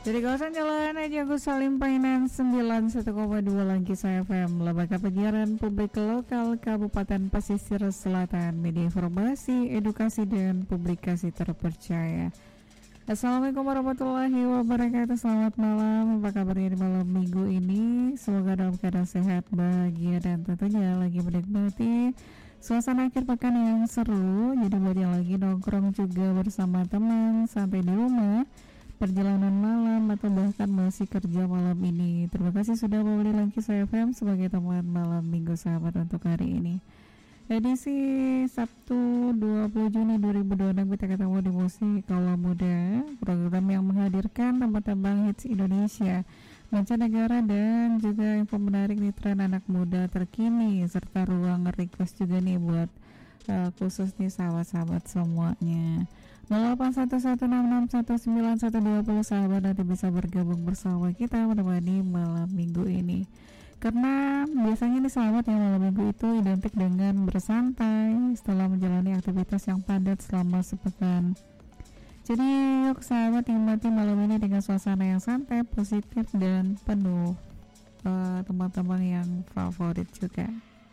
Dari kawasan Jalan Haji Agus Salim Painan 91,2 Langkis FM, lembaga penyiaran publik lokal Kabupaten Pesisir Selatan, media informasi, edukasi dan publikasi terpercaya. Assalamualaikum warahmatullahi wabarakatuh. Selamat malam, apa kabarnya di malam minggu ini? Semoga dalam keadaan sehat, bahagia, dan tentunya lagi menikmati suasana akhir pekan yang seru. Jadi buat yang lagi nongkrong juga bersama teman sampai di rumah, perjalanan malam atau bahkan masih kerja malam ini, terima kasih sudah memilih Langkis FM sebagai teman malam minggu sahabat untuk hari ini. Edisi Sabtu 20 Juni 2026 kita ketemu di Musik Kaula Muda, program yang menghadirkan tembang-tembang hits Indonesia, mancanegara, dan juga info menarik nih tren anak muda terkini, serta ruang request juga nih buat khusus nih sahabat-sahabat semuanya. 0811661920 sahabat nanti bisa bergabung bersama kita menemani malam minggu ini. Karena biasanya nih sahabat yang malam minggu itu identik dengan bersantai setelah menjalani aktivitas yang padat selama sepekan. Jadi yuk sahabat nikmati malam ini dengan suasana yang santai, positif, dan penuh teman-teman yang favorit juga.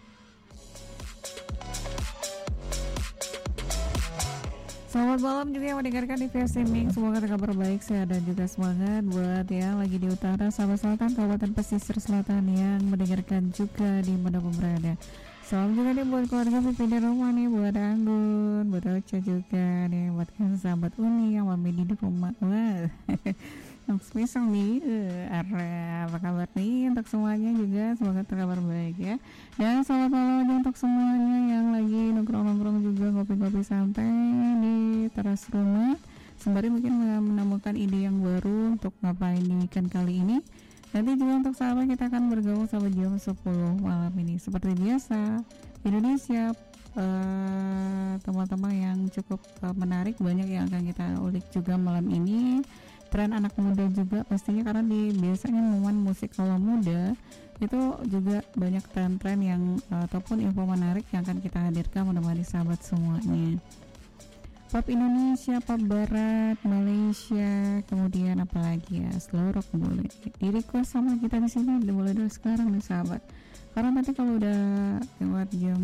Selamat malam juga yang mendengarkan di via streaming. Semoga kabar baik, sehat, dan juga semangat buat yang lagi di utara, sahabat selatan, Kabupaten Pesisir Selatan yang mendengarkan juga di mana pun berada. Salam juga nih buat keluarga Vivi di rumah nih, buat Anggun, buat Ocha juga nih, buat sahabat Uni yang mami di rumah. Wah, yang spesial nih, apa kabar nih untuk semuanya juga, semoga terkabar baik ya. Dan selamat malam aja untuk semuanya yang lagi nongkrong-nongkrong juga, ngopi-ngopi santai di teras rumah, sembari mungkin menemukan ide yang baru untuk ngapain di weekend kali ini. Nanti juga untuk sahabat kita akan bergabung sampai jam 10 malam ini. Seperti biasa, Indonesia teman-teman yang cukup menarik, banyak yang akan kita ulik juga malam ini. Tren anak muda juga pastinya, karena di biasanya momen musik kaula muda itu juga banyak tren-tren yang ataupun info menarik yang akan kita hadirkan menemani sahabat semuanya. Pop Indonesia, pop barat, Malaysia, kemudian apalagi ya, slow rock boleh di request sama kita di sini, boleh dari sekarang nih sahabat. Karena nanti kalau udah lewat jam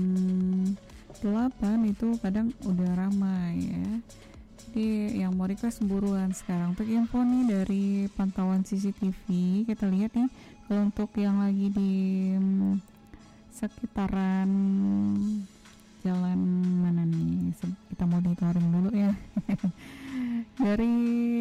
8 itu kadang udah ramai ya. Jadi yang mau request buruan sekarang. Untuk info nih dari pantauan CCTV, kita lihat nih kalau untuk yang lagi di sekitaran jalan mana nih, kita monitoring dulu ya. Dari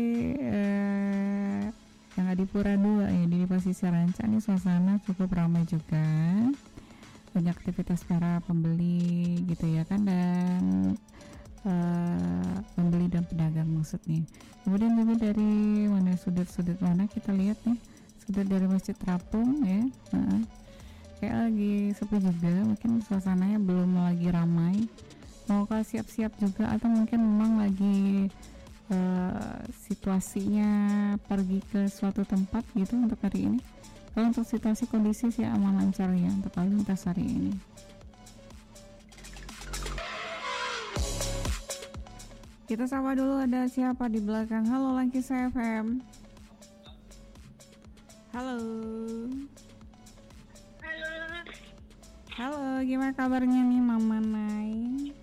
yang Adipura 2 ya, di Pesisir Ranca nih suasana cukup ramai juga, banyak aktivitas para pembeli gitu ya kan, dan pembeli dan pedagang maksudnya. Kemudian juga dari mana sudut-sudut mana kita lihat nih, sudut dari Masjid Terapung ya, kayak lagi sepi juga, mungkin suasananya belum lagi ramai, mau siap-siap juga, atau mungkin memang lagi situasinya pergi ke suatu tempat gitu untuk hari ini. Kalau untuk situasi kondisi sih aman lancar ya untuk lalu lintas hari ini. Kita sapa dulu, ada siapa di belakang. Halo Langkis FM. Halo. Halo, gimana kabarnya nih Mama Nay?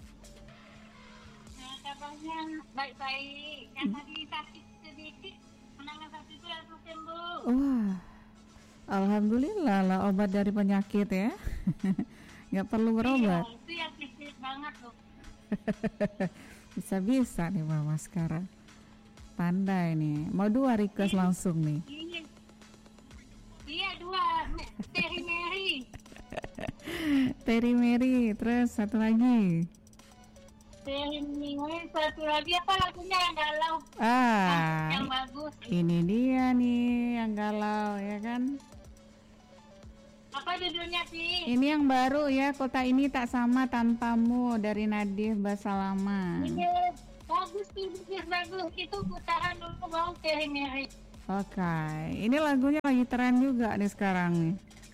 Kabarnya baik-baik. Yang tadi sakit sedikit, menangis sakit itu langsung sembuh. Wah, alhamdulillah lah, obat dari penyakit ya. Nggak perlu berobat. Iya, itu yang sedikit banget loh. Bisa-bisa nih Mama sekarang. Pandai nih. Mau 2 request langsung nih. Iya 2. Terry Mary. Terry Mary, terus satu lagi. Terry Mary, satu lagi apa lagunya yang galau? Yang bagus. Ini dia nih yang galau ya kan. Apa judulnya sih? Ini yang baru ya, Kota Ini Tak Sama Tanpamu dari Nadif Basalama. Iya, bagus itu putaran dulu bang Terry Mary. Oke, ini lagunya lagi tren juga nih sekarang nih.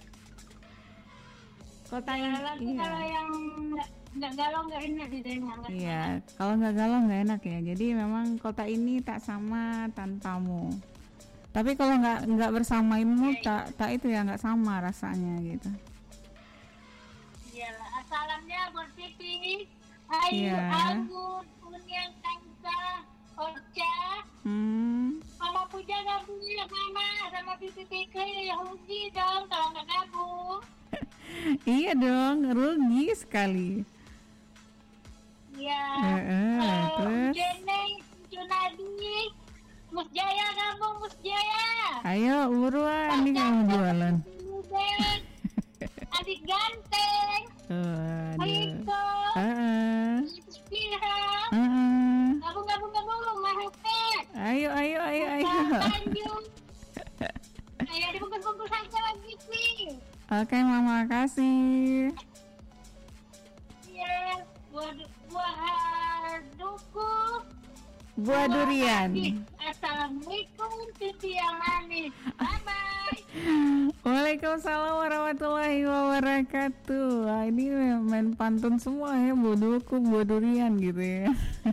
Kota Ini. Lagu kalau yang nggak galau nggak enak didengar. Iya, kalau nggak galau nggak enak ya. Jadi memang Kota Ini Tak Sama Tanpamu. Tapi kalau nggak bersamamu tak itu ya nggak sama rasanya gitu. Iyalah, salamnya buat Pipi, Ayu, Agun, Kunyang, Kansa, Orca. Mama Puja gabung ya Mama sama Pipi Pikri, rugi dong kalau nggak gabung. Iya dong, rugi sekali. Iya. Terus Jeneng, Junadi, Mus Jaya gabung, Mus Jaya. Ayo buruan nih kamu jualan. Adik ganteng. Riko. Spira. Gabung Mahafet. Ayo. Tanjung. Ayo dibungkus-bungkus aja lagi nih. Oke, Mama kasih. Iya, buah duku. Buah durian. Assalamualaikum Titi yang manis. Bye-bye. Waalaikumsalam warahmatullahi wabarakatuh. Wah, ini main pantun semua ya, buah duku, buah durian gitu ya.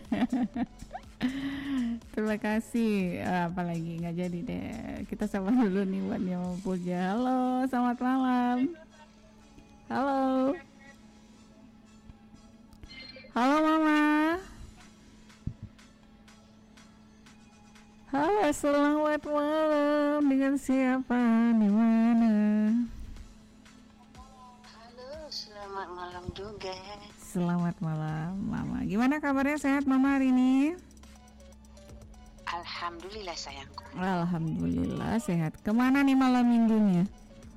Terima kasih. Apalagi nggak jadi deh. Kita sapa dulu nih buat Mama Puja. Halo, selamat malam. Halo. Halo Mama. Halo, selamat malam. Dengan siapa? Di mana? Halo, selamat malam juga. Selamat malam, Mama. Gimana kabarnya? Sehat Mama hari ini? Alhamdulillah sayangku. Alhamdulillah sehat. Kemana nih malam minggunya?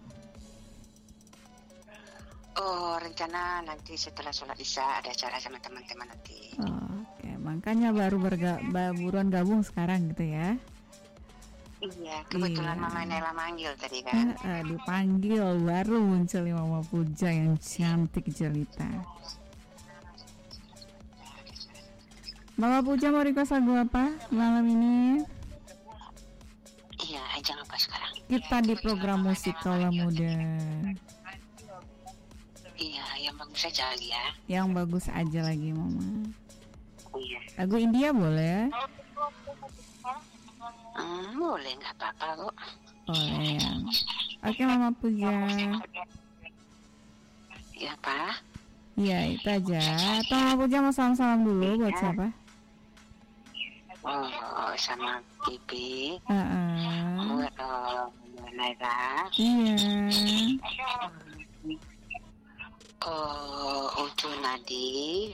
Oh, rencana nanti setelah sholat isya ada acara sama teman-teman nanti. Oke, makanya baru buruan gabung sekarang gitu ya? Iya, kebetulan Mama Nela manggil tadi kan. Dipanggil, baru muncul Mama Puja yang cantik jelita. Mama Puja mau request lagu apa malam ini? Iya, ajang apa sekarang? Kita di program musik kaula muda. Iya, yang bagus aja lagi ya. Yang bagus aja lagi Mama. Iya. Lagu India boleh? Boleh, nggak apa-apa kok. Boleh ya. Oke Mama Puja. Ya apa? Iya itu aja. Atau Mama Puja mau salam-salam dulu buat siapa? Oh, sama Pipi. Buat Naira. Iya. Ucu Nadi.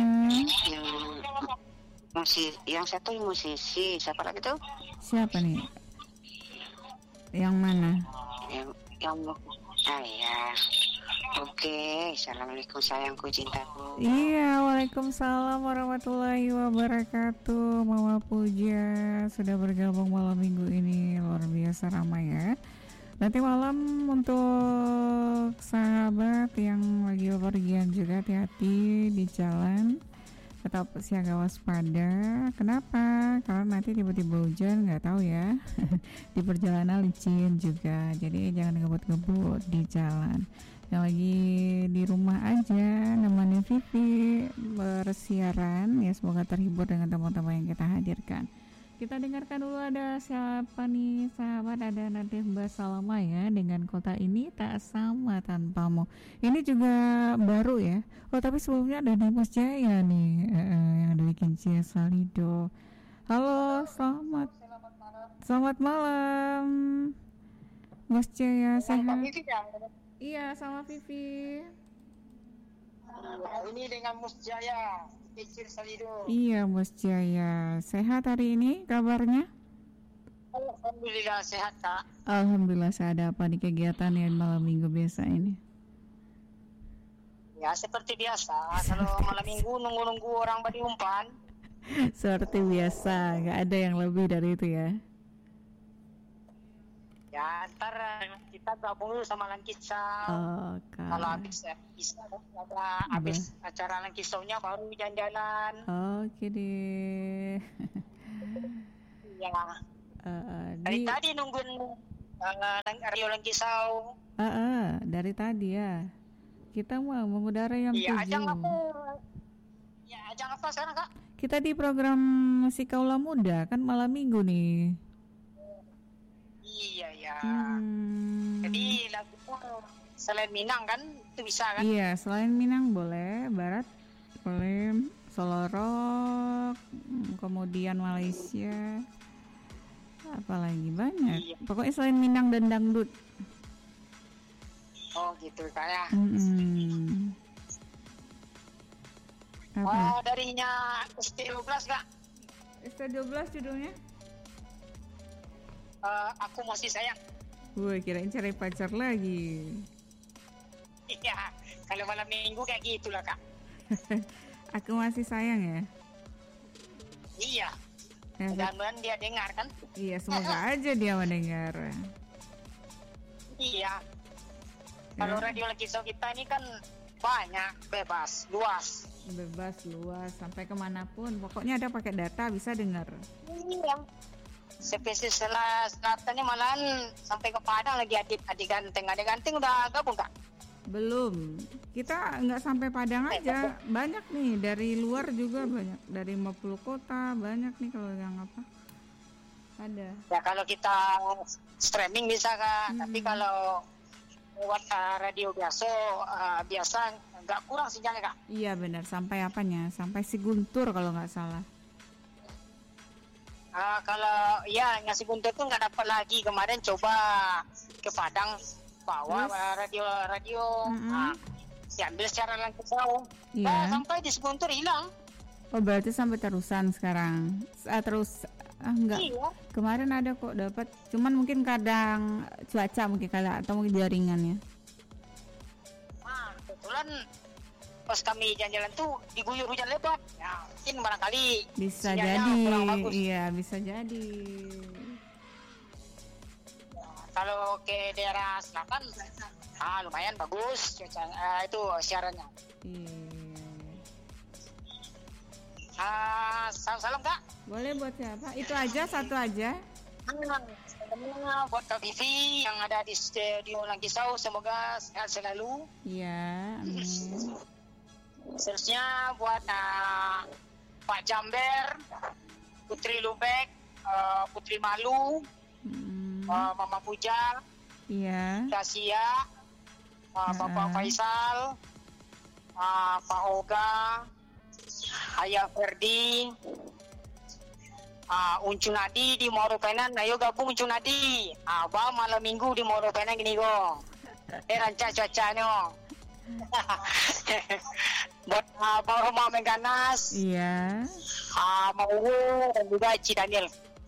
Yang satu musisi. Siapa lagi tuh? Siapa nih? Yang mana? Yang saya. Oke, assalamualaikum sayangku, cintaku. Iya, waalaikumsalam warahmatullahi wabarakatuh. Mama Puja sudah bergabung malam minggu ini, luar biasa ramai ya. Nanti malam untuk sahabat yang lagi bepergian juga hati-hati di jalan, tetap siaga waspada. Kenapa? Karena nanti tiba-tiba hujan, nggak tahu ya. Di perjalanan licin juga, jadi jangan ngebut-ngebut di jalan. Yang lagi di rumah aja nemenin Vivi bersiaran ya, semoga terhibur dengan teman-teman yang kita hadirkan. Kita dengarkan dulu ada siapa nih sahabat, ada Natif Mbak Salama ya dengan Kota Ini Tak Sama Tanpamu. Ini juga baru ya. Oh tapi sebelumnya ada Dimas Jaya nih yang dari Kinci Salido. Halo, selamat malam Mas Jaya, sehat? Iya, sama Vivi. Ini dengan Mus Jaya, Kecil Salido. Iya, Mus Jaya. Sehat hari ini kabarnya? Alhamdulillah sehat, Kak. Alhamdulillah. Ada apa di kegiatan yang malam minggu biasa ini? Ya, seperti biasa. Kalau malam minggu nunggu-nunggu orang badi umpan. Seperti biasa, nggak ada yang lebih dari itu ya? Ya, ntar kita gabung dulu sama Langkisau. Kalau habis acara Langkisaunya baru jalan-jalan. Oke deh. Ya. Dari tadi nungguin radio Langkisau. Dari tadi ya. Kita mau mengudara yang 7. Ajang apa sekarang, Kak? Kita di program Musik Kaula Muda kan malam minggu nih. Iya ya. Jadi lagu selain Minang kan itu bisa kan? Iya, selain Minang boleh, Barat boleh, Solo Rock, kemudian Malaysia, apalagi banyak. Iya. Pokoknya selain Minang dan dangdut. Oh gitu kayak. Apa? Darinya ST12 Kak. ST12 judulnya? Aku masih sayang. Wih, kirain cari pacar lagi. Iya, kalau malam minggu kayak gitulah Kak. Aku masih sayang ya? Iya. Mudah-mudahan dia dengar kan? Iya, semoga aja dia mendengar. Iya. Kalau radio Lankisau kita ini kan banyak, bebas, luas. Bebas, luas, sampai kemanapun. Pokoknya ada pakai data bisa dengar. Iya. Spesies selatan ini malahan sampai ke Padang lagi adik ganteng udah gabung Kak? Belum. Kita nggak sampai Padang aja. Banyak nih dari luar juga banyak. Dari 50 kota banyak nih kalau yang apa. Ada. Ya kalau kita streaming bisa Kak. Tapi kalau lewat radio biasa nggak kurang sinyalnya Kak. Iya benar. Sampai apanya? Sampai si Guntur kalau nggak salah. Kalau ya ngasih Guntur tuh nggak dapat lagi. Kemarin coba ke Padang bawa radio diambil secara langsung. Iya. Sampai di Guntur hilang. Oh berarti sampai terusan sekarang. Enggak. Iya. Kemarin ada kok dapat. Cuman mungkin kadang cuaca mungkin atau mungkin jaringannya. Kebetulan pas kami jalan-jalan tuh diguyur hujan lebat. Ya, mungkin barangkali bisa jadi. Iya, bisa jadi. Kalau ke daerah selatan, lumayan bagus cuaca itu siarannya. Salam Kak. Boleh buat siapa? Itu aja, satu aja. Buat Kak Vivi yang ada di studio Lankisau, semoga sehat selalu. Iya, amin. Seterusnya buat Pak Jamber, Putri Lubek, Putri Malu, Mama Puja, iya. Dasia, Bapak Faisal, Pak Oga, Ayah Ferdi, Uncu Nadi di Moro Penang. Ayo gabung Uncu Nadi. Abah malam minggu di Moro Penang gini go. Rancak cuacanya. Buat Bang Roma Meganas. Iya. Mau dan juga Ci Daniel.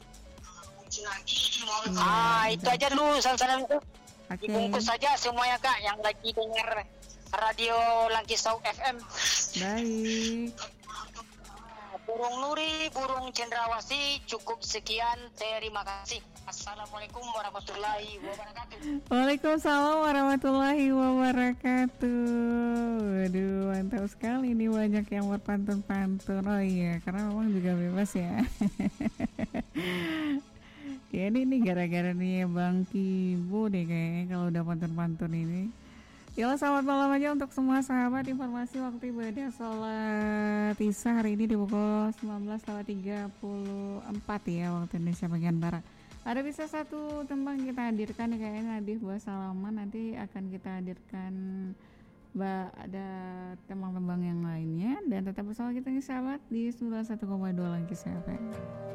Itu aja dulu salam-salam itu. Okay. Dibungkus saja semuanya Kak yang lagi dengar radio Lankisau FM. Baik. Burung Nuri, burung cendrawasih, cukup sekian. Terima kasih. Assalamualaikum warahmatullahi wabarakatuh. Waalaikumsalam warahmatullahi wabarakatuh. Waduh, mantap sekali nih, banyak yang berpantun-pantun. Oh iya, karena memang juga bebas ya. Ya ini gara-gara nih Bang Kibo deh kayaknya kalau udah pantun-pantun ini. Yalah, selamat malam aja untuk semua sahabat. Informasi waktu ibadah sholat Isya hari ini di pukul 19.34 ya waktu Indonesia bagian Barat. Ada bisa satu tembang kita hadirkan kayaknya Nadif buat salaman, nanti akan kita hadirkan ada tembang-tembang yang lainnya, dan tetap bersama kita nih sahabat di 91,2 Lankisau FM.